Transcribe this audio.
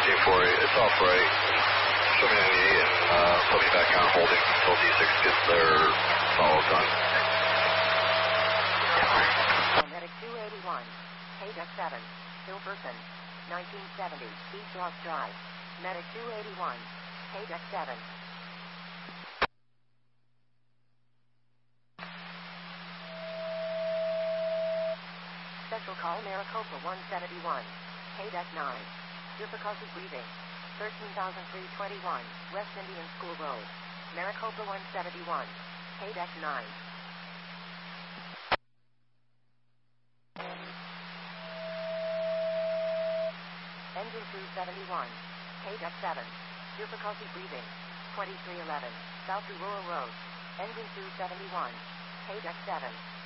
Team 4, it's off right. Show me 98 and put me back on holding until D6 gets their follow-up done. Medic 281, KDEC 7, Hilperson, 1970, East Ross Drive. Medic 281, KDEC 7. Special call Maricopa 171, KDEC 9. Difficulty breathing. 13,321, West Indian School Road. Maricopa 171, KDEC 9. Engine 271, KDEC 7. Difficulty breathing. 2311, South Rural Road. Engine 271, KDEC 7.